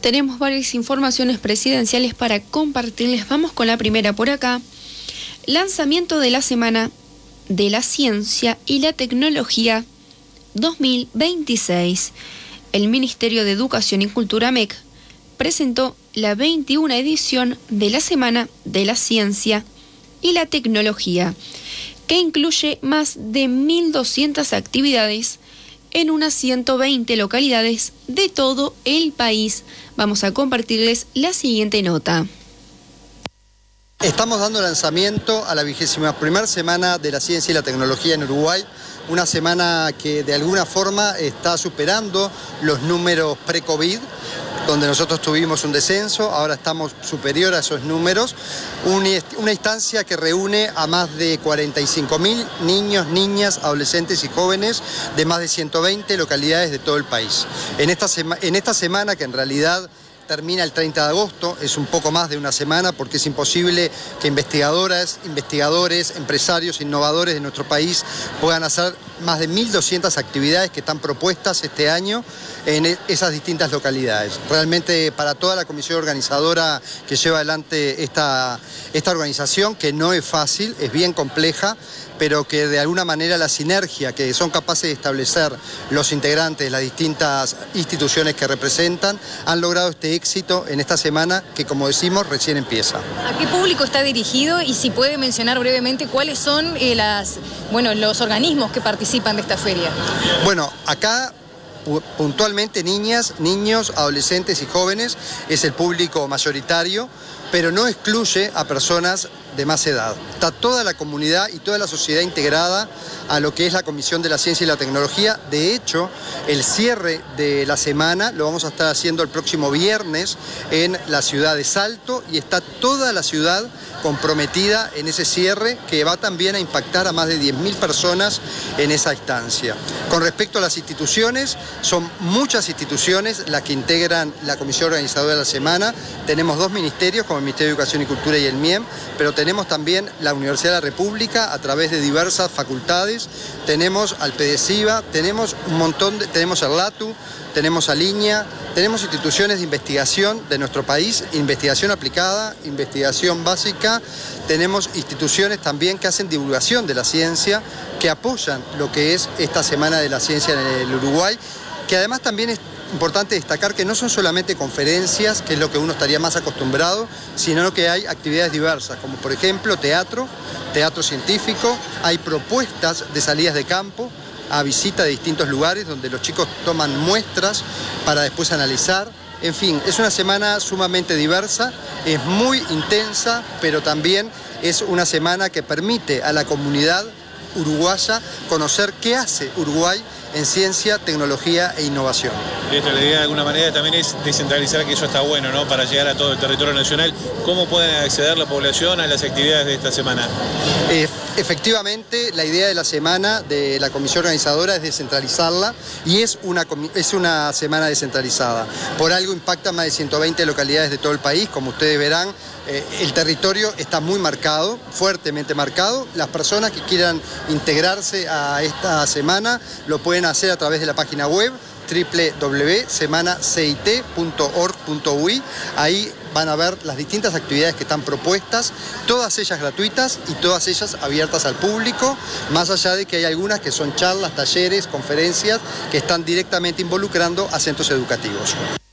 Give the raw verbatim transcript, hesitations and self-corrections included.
Tenemos varias informaciones presidenciales para compartirles. Vamos con la primera por acá. Lanzamiento de la Semana de la Ciencia y la Tecnología dos mil veintiséis. El Ministerio de Educación y Cultura M E C presentó la veintiuna edición de la Semana de la Ciencia y la Tecnología, que incluye más de mil doscientas actividades en unas ciento veinte localidades de todo el país. Vamos a compartirles la siguiente nota. Estamos dando lanzamiento a la vigésima primera Semana de la Ciencia y la Tecnología en Uruguay, una semana que de alguna forma está superando los números pre-COVID, donde nosotros tuvimos un descenso, ahora estamos superior a esos números, una instancia que reúne a más de cuarenta y cinco mil niños, niñas, adolescentes y jóvenes de más de ciento veinte localidades de todo el país. En esta, sema, en esta semana, que en realidad termina el treinta de agosto, es un poco más de una semana porque es imposible que investigadoras, investigadores, empresarios, innovadores de nuestro país puedan hacer más de mil doscientas actividades que están propuestas este año en esas distintas localidades. Realmente para toda la comisión organizadora que lleva adelante esta, esta organización, que no es fácil, es bien compleja, pero que de alguna manera la sinergia que son capaces de establecer los integrantes de las distintas instituciones que representan han logrado este éxito en esta semana que, como decimos, recién empieza. ¿A qué público está dirigido y si puede mencionar brevemente cuáles son eh, las, bueno, los organismos que participan de esta feria? Bueno, acá puntualmente niñas, niños, adolescentes y jóvenes es el público mayoritario, pero no excluye a personas de más edad. Está toda la comunidad y toda la sociedad integrada a lo que es la Comisión de la Ciencia y la Tecnología. De hecho, el cierre de la semana lo vamos a estar haciendo el próximo viernes en la ciudad de Salto y está toda la ciudad comprometida en ese cierre que va también a impactar a más de diez mil personas en esa instancia. Con respecto a las instituciones, son muchas instituciones las que integran la comisión organizadora de la semana. Tenemos dos ministerios, como el Ministerio de Educación y Cultura y el M I E M, pero tenemos también la Universidad de la República a través de diversas facultades, tenemos al PEDESIVA, tenemos un montón de, tenemos al LATU, tenemos a Línea, tenemos instituciones de investigación de nuestro país, investigación aplicada, investigación básica, tenemos instituciones también que hacen divulgación de la ciencia, que apoyan lo que es esta Semana de la Ciencia en el Uruguay, que además también es importante destacar que no son solamente conferencias, que es lo que uno estaría más acostumbrado, sino que hay actividades diversas, como por ejemplo teatro, teatro científico, hay propuestas de salidas de campo, a visita de distintos lugares donde los chicos toman muestras para después analizar. En fin, es una semana sumamente diversa, es muy intensa, pero también es una semana que permite a la comunidad uruguaya conocer qué hace Uruguay en ciencia, tecnología e innovación. Esto, la idea de alguna manera también es descentralizar, que eso está bueno, ¿no? Para llegar a todo el territorio nacional. ¿Cómo pueden acceder la población a las actividades de esta semana? Eh, efectivamente, la idea de la semana de la comisión organizadora es descentralizarla y es una, es una semana descentralizada. Por algo impacta más de ciento veinte localidades de todo el país, como ustedes verán. Eh, el territorio está muy marcado, fuertemente marcado. Las personas que quieran integrarse a esta semana lo pueden hacer a través de la página web doble u doble u doble u punto semana c i t punto org punto u i. Ahí van a ver las distintas actividades que están propuestas, todas ellas gratuitas y todas ellas abiertas al público, más allá de que hay algunas que son charlas, talleres, conferencias que están directamente involucrando a centros educativos.